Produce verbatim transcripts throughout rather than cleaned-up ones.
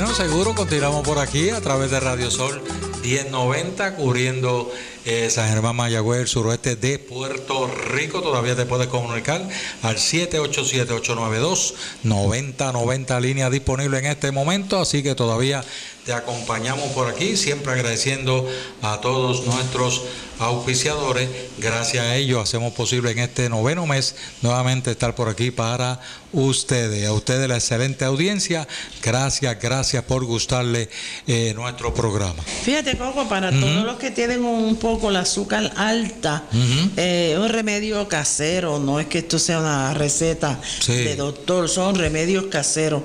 Bueno, seguro continuamos por aquí a través de Radio Sol diez noventa, cubriendo eh, San Germán, Mayagüez, el suroeste de Puerto Rico. Todavía te puedes comunicar al siete ocho siete, ocho nueve dos, nueve cero nueve cero, línea disponible en este momento, así que todavía te acompañamos por aquí, siempre agradeciendo a todos nuestros auspiciadores. Gracias a ellos hacemos posible en este noveno mes nuevamente estar por aquí para ustedes. A ustedes la excelente audiencia. Gracias, gracias por gustarle eh, nuestro programa. Fíjate, Coco, para uh-huh. todos los que tienen un poco la azúcar alta, uh-huh. eh, un remedio casero, no es que esto sea una receta sí. de doctor, son remedios caseros.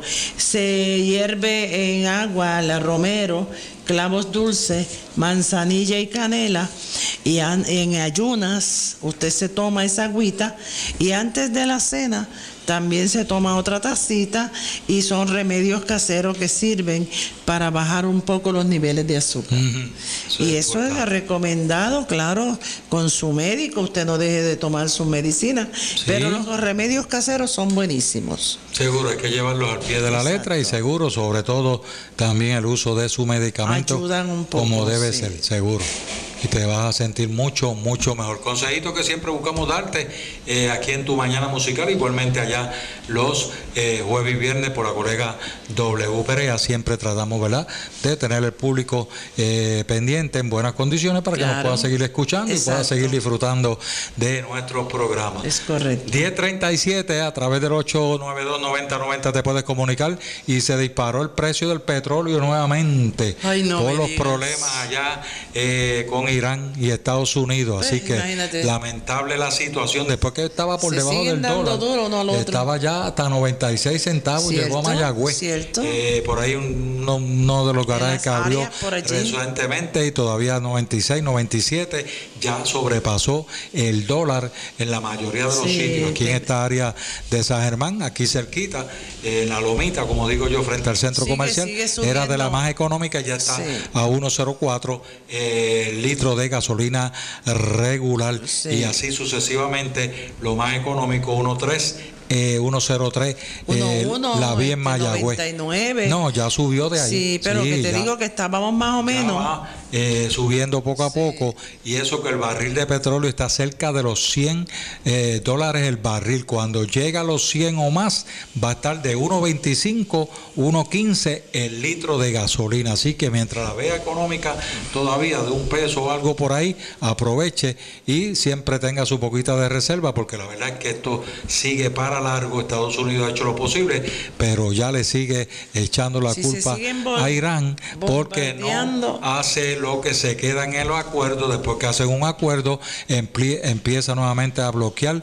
Se hierve en agua la romero, clavos dulces, manzanilla y canela, y en ayunas usted se toma esa agüita, y antes de la cena también se toma otra tacita, y son remedios caseros que sirven para bajar un poco los niveles de azúcar. Uh-huh. Eso y es eso importante. Es recomendado, claro, con su médico. Usted no deje de tomar su medicina, sí. pero los remedios caseros son buenísimos. Seguro, hay que llevarlos al pie de la Exacto. letra, y seguro, sobre todo, también el uso de su medicamento ayudan un poco, como debe sí. ser, seguro. Y te vas a sentir mucho, mucho mejor. Consejito que siempre buscamos darte eh, aquí en Tu Mañana Musical, igualmente allá los eh, jueves y viernes por la colega W Perea. Siempre tratamos, ¿verdad?, de tener el público eh, pendiente en buenas condiciones para claro. que nos pueda seguir escuchando Exacto. y pueda seguir disfrutando de nuestros programas. Es correcto. diez treinta y siete, a través del ocho nueve dos, nueve cero nueve cero te puedes comunicar, y se disparó el precio del petróleo nuevamente. Ay, no por los digas. problemas allá eh, con Irán y Estados Unidos, pues, así que imagínate. Lamentable la situación, después que estaba por Se debajo del dólar, duro uno al otro. Estaba ya hasta noventa y seis centavos, ¿Cierto? Llegó a Mayagüez, eh, por ahí uno, uno de los garajes que abrió recientemente, y todavía noventa y seis, noventa y siete, ya sobrepasó el dólar en la mayoría de los sí, sitios, aquí que... en esta área de San Germán, aquí cerquita, en la Lomita, como digo yo, frente al centro sigue, comercial, sigue era de la más económica, ya está sí. a uno cero cuatro eh, el litro de gasolina regular, sí. y así sucesivamente. Lo más económico uno tres, eh, uno cero tres, eh, la vi en Mayagüez. noventa y nueve. No, ya subió de ahí. Sí, pero sí, que te ya, digo que estábamos más o menos va, eh, subiendo poco a sí. poco, y eso que el barril de petróleo está cerca de los cien eh, dólares el barril. Cuando llega a los cien o más, va a estar de uno veinticinco, uno quince el litro de gasolina. Así que mientras la vea económica todavía de un peso o algo por ahí, aproveche y siempre tenga su poquita de reserva, porque la verdad es que esto sigue para largo. Estados Unidos ha hecho lo posible, pero ya le sigue echando la si culpa a Irán, porque no hace lo que se queda en el acuerdo. Después que hacen un acuerdo, emplie, empieza nuevamente a bloquear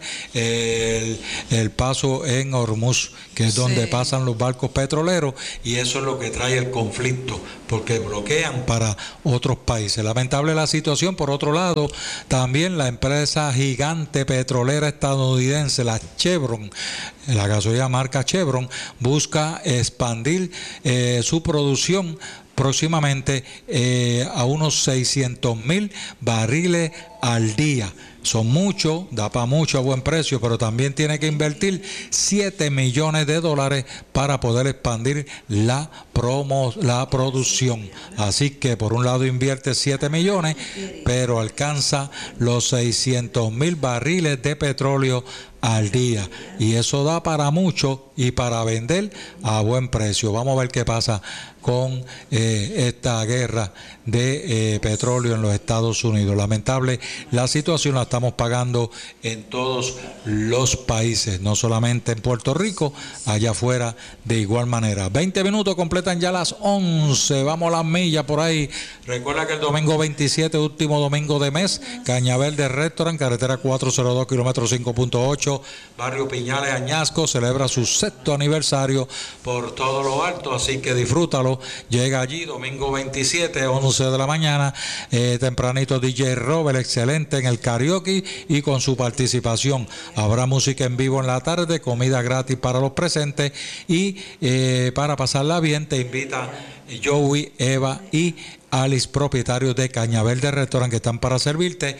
el, el paso en Hormuz, que es donde sí. pasan los barcos petroleros, y eso es lo que trae el conflicto, porque bloquean para otros países. Lamentable la situación. Por otro lado, también la empresa gigante petrolera estadounidense, la Chevron, la gasolina marca Chevron, busca expandir eh, su producción próximamente eh, a unos seiscientos mil barriles al día. Son muchos, da para mucho a buen precio, pero también tiene que invertir siete millones de dólares para poder expandir la promo, la producción. Así que por un lado invierte siete millones, pero alcanza los seiscientos mil barriles de petróleo al día, y eso da para mucho y para vender a buen precio. Vamos a ver qué pasa con eh, esta guerra de eh, petróleo en los Estados Unidos. Lamentable la situación, la estamos pagando en todos los países, no solamente en Puerto Rico, allá afuera de igual manera. veinte minutos, completan ya las once, vamos a las millas por ahí. Recuerda que el domingo veintisiete, último domingo de mes, Cañaverde Restaurant, carretera cuatrocientos dos, kilómetro cinco punto ocho, barrio Piñales, Añasco, celebra su sexto aniversario por todo lo alto, así que disfrútalo. Llega allí domingo veintisiete, once de la mañana, eh, tempranito D J Robert, excelente en el karaoke y con su participación. Habrá música en vivo en la tarde, comida gratis para los presentes, y eh, para pasarla bien te invita Joey, Eva y Alice, propietarios de Cañaverde Restaurant, que están para servirte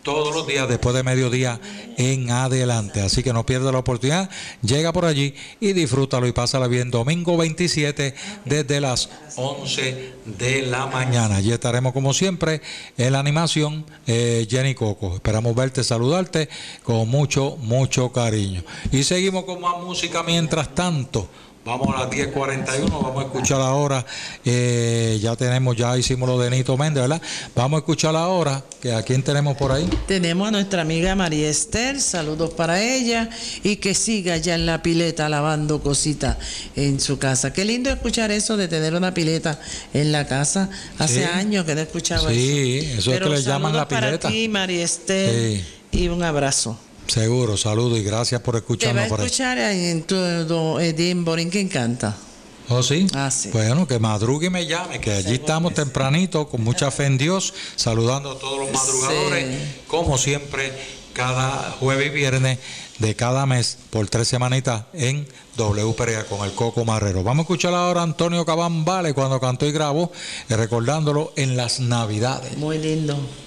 todos los días después de mediodía en adelante. Así que no pierda la oportunidad, llega por allí y disfrútalo y pásala bien. Domingo veintisiete desde las once de la mañana. Allí estaremos como siempre en la animación, eh, Jenny Coco. Esperamos verte, saludarte con mucho, mucho cariño. Y seguimos con más música mientras tanto. Vamos a las diez cuarenta y uno, vamos a escuchar ahora, eh, ya tenemos, ya hicimos lo de Nito Méndez, ¿verdad? Vamos a escuchar ahora, que ¿a quién tenemos por ahí? Tenemos a nuestra amiga María Esther, saludos para ella, y que siga ya en la pileta lavando cositas en su casa. Qué lindo escuchar eso de tener una pileta en la casa, hace sí. años que no escuchaba sí, eso. Sí, eso Pero es que le llaman la pileta. Para ti, María Esther, sí. y un abrazo. Seguro, saludos y gracias por escucharnos. Te va a escuchar en todo Edimborín, que encanta. ¿Oh, sí? Ah, sí. Bueno, que madrugue y me llame, que allí Seguro estamos tempranito, con mucha fe en Dios, saludando a todos los madrugadores, sí. como siempre, cada jueves y viernes de cada mes, por tres semanitas, en W P R A con el Coco Marrero. Vamos a escuchar ahora a Antonio Cabán Vale cuando cantó y grabó, recordándolo en las Navidades. Muy lindo.